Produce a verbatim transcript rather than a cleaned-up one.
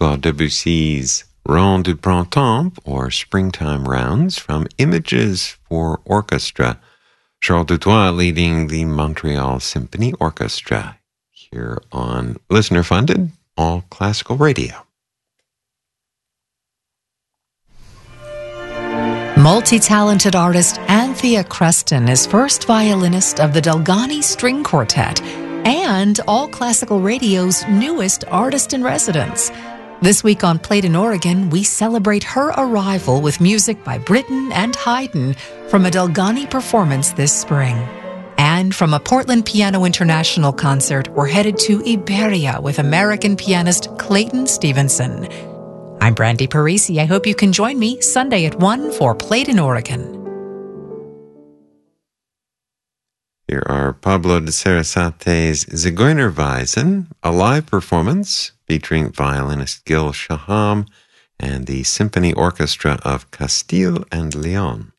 Claude Debussy's Ronde du Printemps, or Springtime Rounds, from Images for Orchestra. Charles Dutoit leading the Montreal Symphony Orchestra here on listener-funded All Classical Radio. Multi-talented artist Anthea Creston is first violinist of the Delgany String Quartet and All Classical Radio's newest artist-in-residence. This week on Played in Oregon, we celebrate her arrival with music by Britten and Haydn from a Delgany performance this spring. And from a Portland Piano International concert, we're headed to Iberia with American pianist Clayton Stevenson. I'm Brandy Parisi. I hope you can join me Sunday at one for Played in Oregon. Here are Pablo de Sarasate's Zigeunerweisen, a live performance featuring violinist Gil Shaham and the Symphony Orchestra of Castile and Leon.